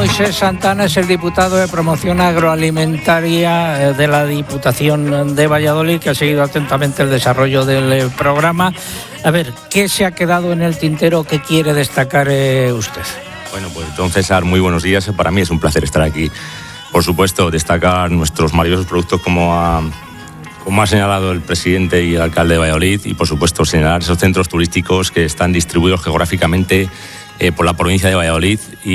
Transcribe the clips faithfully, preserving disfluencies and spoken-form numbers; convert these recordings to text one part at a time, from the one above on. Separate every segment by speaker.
Speaker 1: Moisés Santana es el diputado de Promoción Agroalimentaria de la Diputación de Valladolid, que ha seguido atentamente el desarrollo del programa. A ver, ¿qué se ha quedado en el tintero? ¿Qué quiere destacar eh, usted?
Speaker 2: Bueno, pues don César, muy buenos días. Para mí es un placer estar aquí. Por supuesto, destacar nuestros maravillosos productos como ha, como ha señalado el presidente y el alcalde de Valladolid, y por supuesto señalar esos centros turísticos que están distribuidos geográficamente eh, por la provincia de Valladolid,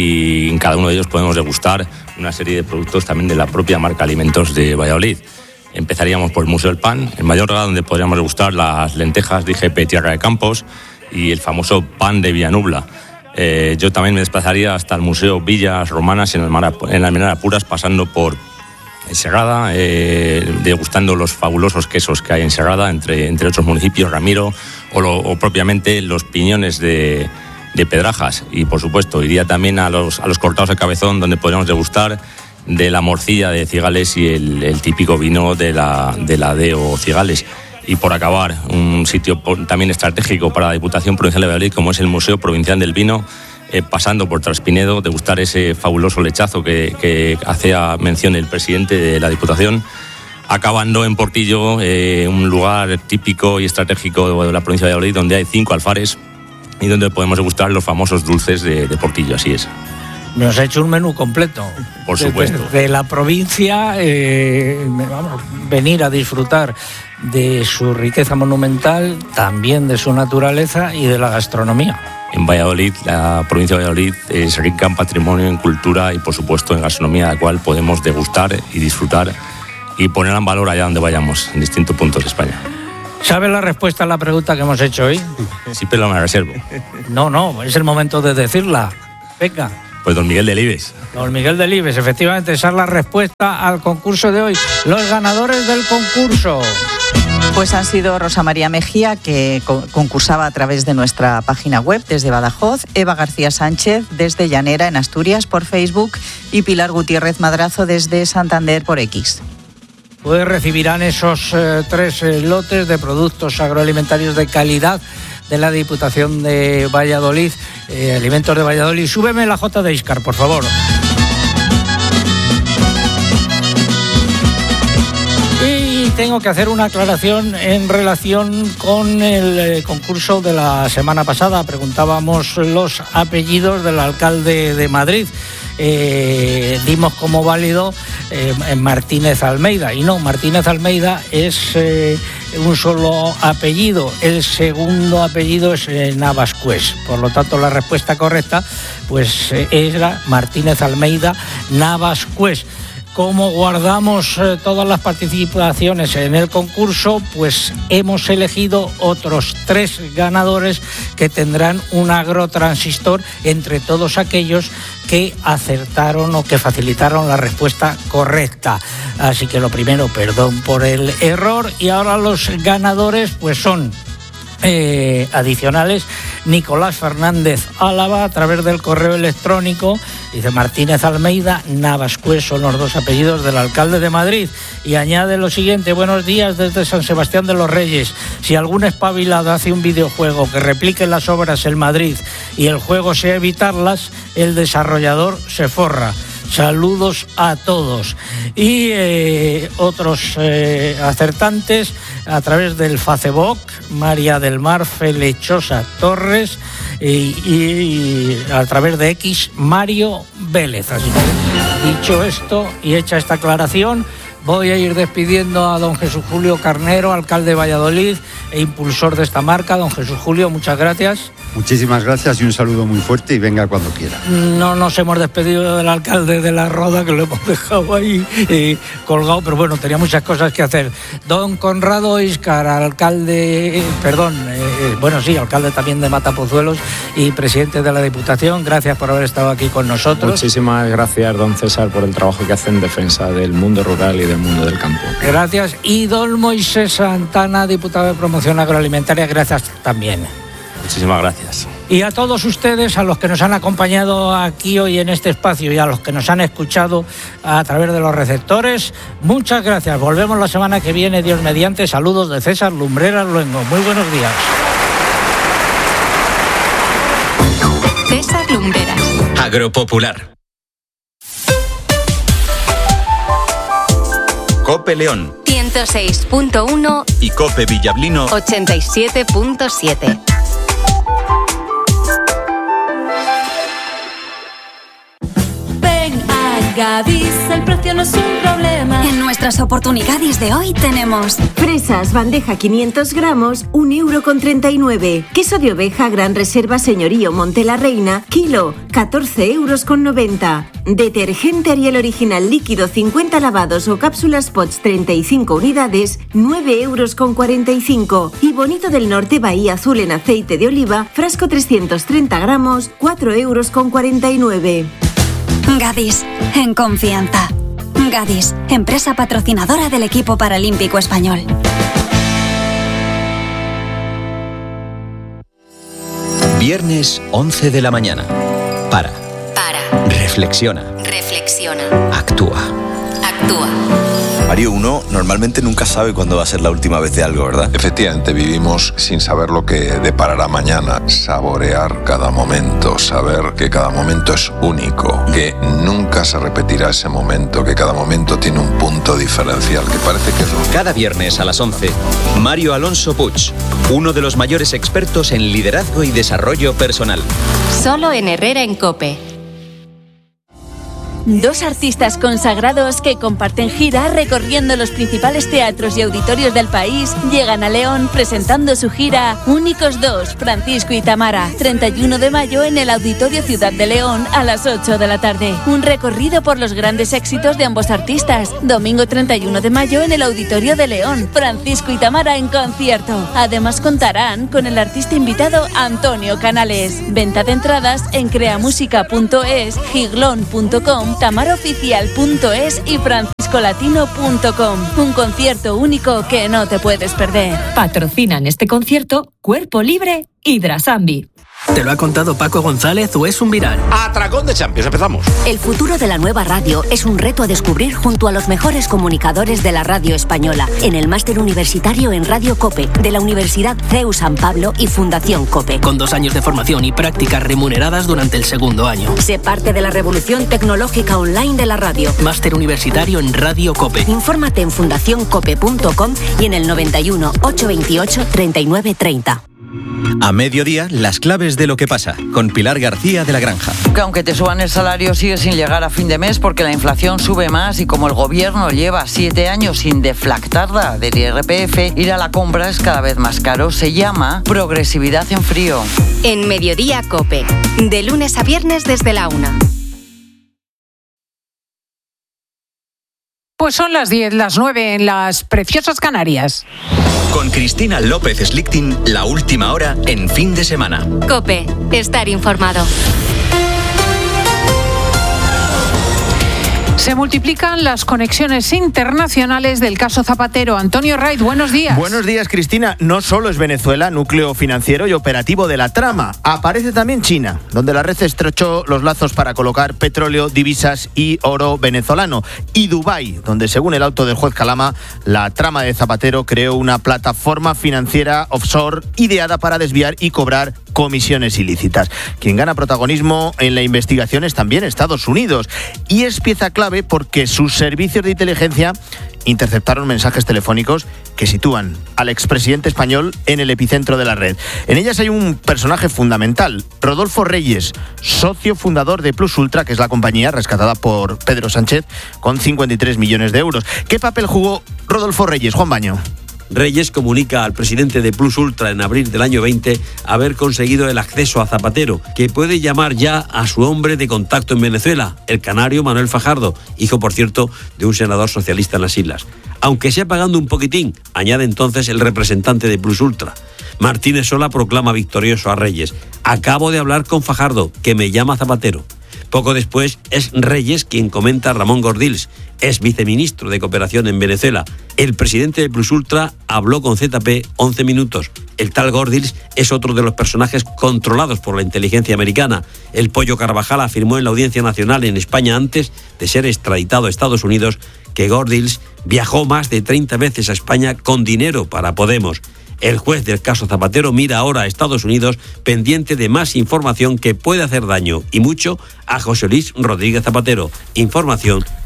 Speaker 2: y en cada uno de ellos podemos degustar una serie de productos también de la propia marca Alimentos de Valladolid. Empezaríamos por el Museo del Pan, en Mallorca, donde podríamos degustar las lentejas de I G P Tierra de Campos y el famoso pan de Villanubla. Eh, yo también me desplazaría hasta el Museo Villas Romanas en el Almenara Puras, pasando por Serrada, eh, degustando los fabulosos quesos que hay en Serrada, entre, entre otros municipios, Ramiro, o, lo, o propiamente los piñones de, de Pedrajas. Y por supuesto, iría también a los, a los cortados de Cabezón, donde podríamos degustar de la morcilla de Cigales y el, el típico vino de la, de la Deo Cigales. Y por acabar, un sitio también estratégico para la Diputación Provincial de Valladolid, como es el Museo Provincial del Vino, eh, pasando por Traspinedo, degustar ese fabuloso lechazo que, que hacía mención el presidente de la Diputación, acabando en Portillo, eh, un lugar típico y estratégico de la provincia de Valladolid, donde hay cinco alfares y donde podemos degustar los famosos dulces de, de Portillo, así es.
Speaker 1: Nos ha hecho un menú completo.
Speaker 2: Por supuesto.
Speaker 1: De, de la provincia, eh, vamos, venir a disfrutar de su riqueza monumental, también de su naturaleza y de la gastronomía.
Speaker 2: En Valladolid, la provincia de Valladolid es rica en patrimonio, en cultura y por supuesto en gastronomía, la cual podemos degustar y disfrutar y poner en valor allá donde vayamos, en distintos puntos de España.
Speaker 1: ¿Sabe la respuesta a la pregunta que hemos hecho hoy?
Speaker 2: Sí, pero me la reservo.
Speaker 1: No, no, es el momento de decirla. Venga.
Speaker 2: Pues don Miguel Delibes.
Speaker 1: Don Miguel Delibes, efectivamente, esa es la respuesta al concurso de hoy. Los ganadores del concurso.
Speaker 3: Pues han sido Rosa María Mejía, que concursaba a través de nuestra página web desde Badajoz, Eva García Sánchez desde Llanera en Asturias por Facebook y Pilar Gutiérrez Madrazo desde Santander por X.
Speaker 1: Pues recibirán esos eh, tres eh, lotes de productos agroalimentarios de calidad de la Diputación de Valladolid, eh, Alimentos de Valladolid. Súbeme la J de Íscar, por favor. Y tengo que hacer una aclaración en relación con el eh, concurso de la semana pasada. Preguntábamos los apellidos del alcalde de Madrid. Eh, dimos como válido eh, Martínez Almeida, y no, Martínez Almeida es eh, un solo apellido, el segundo apellido es eh, Navascués, por lo tanto la respuesta correcta pues eh, era Martínez Almeida Navascués. Como guardamos eh, todas las participaciones en el concurso, pues hemos elegido otros tres ganadores que tendrán un agrotransistor entre todos aquellos que acertaron o que facilitaron la respuesta correcta. Así que lo primero, perdón por el error. Y ahora los ganadores pues son eh, adicionales. Nicolás Fernández Álava, a través del correo electrónico, dice Martínez Almeida Navascués son los dos apellidos del alcalde de Madrid, y añade lo siguiente: buenos días desde San Sebastián de los Reyes. Si algún espabilado hace un videojuego que replique las obras en Madrid y el juego sea evitarlas, el desarrollador se forra. Saludos a todos. Y eh, otros eh, acertantes a través del Facebook, María del Mar Felechosa Torres, y, y, y a través de X, Mario Vélez. Así que, dicho esto y hecha esta aclaración, voy a ir despidiendo a don Jesús Julio Carnero, alcalde de Valladolid e impulsor de esta marca. Don Jesús Julio, muchas gracias.
Speaker 4: Muchísimas gracias y un saludo muy fuerte, y venga cuando quiera.
Speaker 1: No nos hemos despedido del alcalde de La Roda, que lo hemos dejado ahí eh, colgado, pero bueno, tenía muchas cosas que hacer. Don Conrado Íscar, alcalde, eh, perdón, eh, bueno sí, alcalde también de Matapozuelos y presidente de la Diputación, gracias por haber estado aquí con nosotros.
Speaker 5: Muchísimas gracias, don César, por el trabajo que hace en defensa del mundo rural y del mundo del campo.
Speaker 1: Gracias. Y don Moisés Santana, diputado de Promoción Agroalimentaria, gracias también.
Speaker 2: Muchísimas gracias.
Speaker 1: Y a todos ustedes, a los que nos han acompañado aquí hoy en este espacio y a los que nos han escuchado a través de los receptores, muchas gracias. Volvemos la semana que viene, Dios mediante. Saludos de César Lumbreras Luengo. Muy buenos días.
Speaker 6: César Lumbreras.
Speaker 7: Agropopular.
Speaker 6: Cope León
Speaker 7: ciento seis punto uno
Speaker 6: y Cope Villablino
Speaker 7: ochenta y siete punto siete.
Speaker 8: Gadis, el precio no es un problema.
Speaker 7: En nuestras oportunidades de hoy tenemos
Speaker 8: fresas, bandeja quinientos gramos, un euro con treinta y nueve. Queso de oveja, gran reserva señorío Monte la Reina, kilo, catorce euros con noventa. Detergente Ariel original líquido cincuenta lavados o cápsulas Pots treinta y cinco unidades, nueve euros con cuarenta y cinco. Y Bonito del Norte Bahía Azul en aceite de oliva, frasco trescientos treinta gramos, cuatro euros con cuarenta y nueve.
Speaker 7: Gadis, en confianza. Gadis, empresa patrocinadora del equipo paralímpico español.
Speaker 9: Viernes once de la mañana. Para.
Speaker 7: Para.
Speaker 9: Reflexiona.
Speaker 7: Reflexiona.
Speaker 9: Actúa.
Speaker 7: Actúa.
Speaker 10: Mario, uno normalmente nunca sabe cuándo va a ser la última vez de algo, ¿verdad?
Speaker 11: Efectivamente, vivimos sin saber lo que deparará mañana. Saborear cada momento, saber que cada momento es único, que nunca se repetirá ese momento, que cada momento tiene un punto diferencial, que parece que es lo...
Speaker 9: Cada viernes a las once, Mario Alonso Puig, uno de los mayores expertos en liderazgo y desarrollo personal.
Speaker 7: Solo en Herrera en COPE.
Speaker 8: Dos artistas consagrados que comparten gira recorriendo los principales teatros y auditorios del país llegan a León presentando su gira Únicos Dos, Francisco y Tamara, treinta y uno de mayo en el Auditorio Ciudad de León a las ocho de la tarde. Un recorrido por los grandes éxitos de ambos artistas. Domingo treinta y uno de mayo en el Auditorio de León, Francisco y Tamara en concierto. Además contarán con el artista invitado Antonio Canales. Venta de entradas en creamusica punto es, giglón punto com, tamaroficial punto es y franciscolatino punto com. Un concierto único que no te puedes perder.
Speaker 12: Patrocinan este concierto Cuerpo Libre y Drasambi.
Speaker 13: ¿Te lo ha contado Paco González o es un viral?
Speaker 14: Atracón de Champions, empezamos.
Speaker 7: El futuro de la nueva radio es un reto a descubrir junto a los mejores comunicadores de la radio española en el máster universitario en Radio COPE de la Universidad C E U San Pablo y Fundación COPE.
Speaker 13: Con dos años de formación y prácticas remuneradas durante el segundo año.
Speaker 7: Sé parte de la revolución tecnológica online de la radio.
Speaker 13: Máster universitario en Radio COPE.
Speaker 7: Infórmate en fundación cope punto com y en el noventa y uno, ochocientos veintiocho, treinta y nueve treinta.
Speaker 9: A mediodía, las claves de lo que pasa, con Pilar García de la Granja.
Speaker 3: Que aunque te suban el salario, sigue sin llegar a fin de mes porque la inflación sube más y como el gobierno lleva siete años sin deflactarla del I R P F, ir a la compra es cada vez más caro. Se llama progresividad en frío.
Speaker 7: En Mediodía COPE, de lunes a viernes desde la una.
Speaker 15: Pues son las diez, las nueve en las preciosas Canarias.
Speaker 9: Con Cristina López Slichting, la última hora en fin de semana.
Speaker 7: COPE, estar informado.
Speaker 15: Se multiplican las conexiones internacionales del caso Zapatero. Antonio Raiz, buenos días.
Speaker 16: Buenos días, Cristina. No solo es Venezuela núcleo financiero y operativo de la trama. Aparece también China, donde la red estrechó los lazos para colocar petróleo, divisas y oro venezolano. Y Dubái, donde según el auto del juez Calama, la trama de Zapatero creó una plataforma financiera offshore ideada para desviar y cobrar comisiones ilícitas. Quien gana protagonismo en la investigación es también Estados Unidos. Y es pieza clave porque sus servicios de inteligencia interceptaron mensajes telefónicos que sitúan al expresidente español en el epicentro de la red. En ellas hay un personaje fundamental, Rodolfo Reyes, socio fundador de Plus Ultra, que es la compañía rescatada por Pedro Sánchez con cincuenta y tres millones de euros. ¿Qué papel jugó Rodolfo Reyes, Juan Baño?
Speaker 17: Reyes comunica al presidente de Plus Ultra en abril del año veinte haber conseguido el acceso a Zapatero, que puede llamar ya a su hombre de contacto en Venezuela, el canario Manuel Fajardo, hijo, por cierto, de un senador socialista en las islas. Aunque sea pagando un poquitín, añade entonces el representante de Plus Ultra. Martínez Sola proclama victorioso a Reyes. Acabo de hablar con Fajardo, que me llama Zapatero. Poco después es Reyes quien comenta a Ramón Gordills, ex viceministro de Cooperación en Venezuela. El presidente de Plus Ultra habló con Z P once minutos. El tal Gordills es otro de los personajes controlados por la inteligencia americana. El Pollo Carvajal afirmó en la Audiencia Nacional en España antes de ser extraditado a Estados Unidos que Gordills viajó más de treinta veces a España con dinero para Podemos. El juez del caso Zapatero mira ahora a Estados Unidos pendiente de más información que puede hacer daño, y mucho, a José Luis Rodríguez Zapatero. Información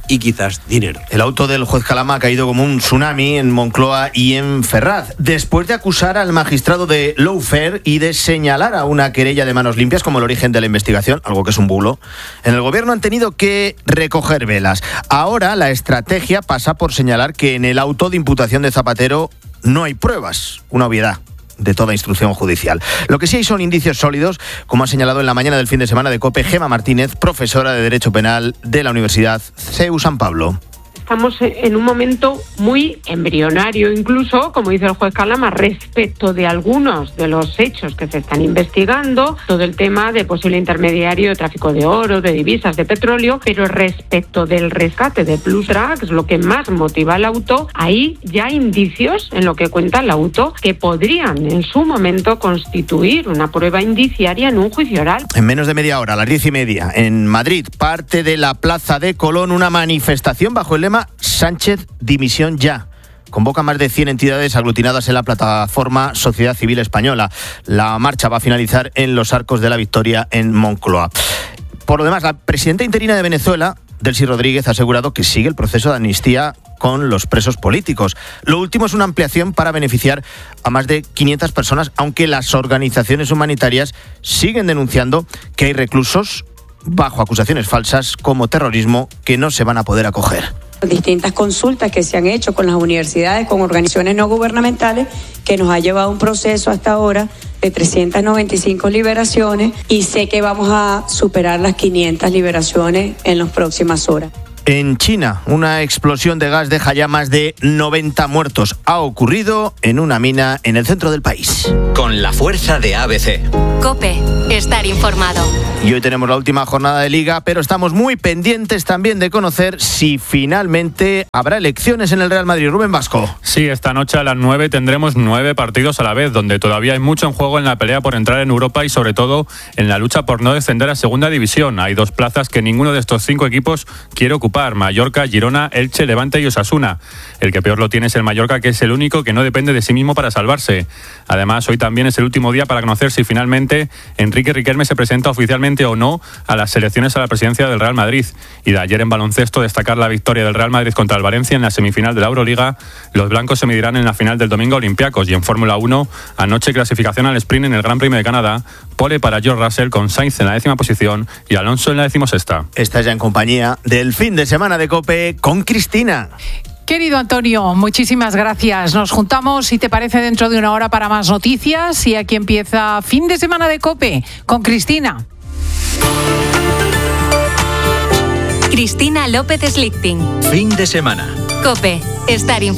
Speaker 17: y quizás dinero.
Speaker 16: El auto del juez Calama ha caído como un tsunami en Moncloa y en Ferraz, después de acusar al magistrado de lawfare y de señalar a una querella de manos limpias como el origen de la investigación, algo que es un bulo. En el gobierno han tenido que recoger velas. Ahora la estrategia pasa por señalar que en el auto de imputación de Zapatero no hay pruebas, una obviedad de toda instrucción judicial. Lo que sí hay son indicios sólidos, como ha señalado en la mañana del fin de semana de COPE Gemma Martínez, profesora de Derecho Penal de la Universidad C E U San Pablo.
Speaker 6: Estamos en un momento muy embrionario, incluso, como dice el juez Calama, respecto de algunos de los hechos que se están investigando, todo el tema de posible intermediario de tráfico de oro, de divisas, de petróleo, pero respecto del rescate de Plus Drags, lo que más motiva al auto, ahí ya hay indicios en lo que cuenta el auto que podrían en su momento constituir una prueba indiciaria en un juicio oral.
Speaker 16: En menos de media hora, a las diez y media, en Madrid, parte de la Plaza de Colón, una manifestación bajo el lema Sánchez, dimisión ya. Convoca más de cien entidades aglutinadas en la plataforma Sociedad Civil Española. La marcha va a finalizar en los Arcos de la Victoria en Moncloa. Por lo demás, la presidenta interina de Venezuela, Delcy Rodríguez, ha asegurado que sigue el proceso de amnistía con los presos políticos. Lo último es una ampliación para beneficiar a más de quinientas personas, aunque las organizaciones humanitarias siguen denunciando que hay reclusos bajo acusaciones falsas como terrorismo que no se van a poder acoger.
Speaker 18: Distintas consultas que se han hecho con las universidades, con organizaciones no gubernamentales, que nos ha llevado un proceso hasta ahora de trescientas noventa y cinco liberaciones, y sé que vamos a superar las quinientas liberaciones en las próximas horas.
Speaker 16: En China, una explosión de gas deja ya más de noventa muertos. Ha ocurrido en una mina en el centro del país.
Speaker 9: Con la fuerza de A B C.
Speaker 7: COPE, estar informado.
Speaker 16: Y hoy tenemos la última jornada de Liga, pero estamos muy pendientes también de conocer si finalmente habrá elecciones en el Real Madrid. Rubén Vasco.
Speaker 19: Sí, esta noche a las nueve tendremos nueve partidos a la vez, donde todavía hay mucho en juego en la pelea por entrar en Europa y sobre todo en la lucha por no descender a Segunda División. Hay dos plazas que ninguno de estos cinco equipos quiere ocupar: Mallorca, Girona, Elche, Levante y Osasuna. El que peor lo tiene es el Mallorca, que es el único que no depende de sí mismo para salvarse. Además, hoy también es el último día para conocer si finalmente Enrique Riquelme se presenta oficialmente o no a las elecciones a la presidencia del Real Madrid. Y de ayer en baloncesto, destacar la victoria del Real Madrid contra el Valencia en la semifinal de la Euroliga. Los blancos se medirán en la final del domingo Olympiacos. Y en Fórmula uno, anoche clasificación al sprint en el Gran Premio de Canadá. Pole para George Russell con Sainz en la décima posición y Alonso en la decimosexta.
Speaker 16: Está ya en compañía del fin de semana de COPE con Cristina.
Speaker 15: Querido Antonio, muchísimas gracias. Nos juntamos, si te parece, dentro de una hora para más noticias. Y aquí empieza Fin de Semana de COPE con Cristina.
Speaker 7: Cristina López Slichting.
Speaker 9: Fin de semana.
Speaker 7: COPE, estar informado.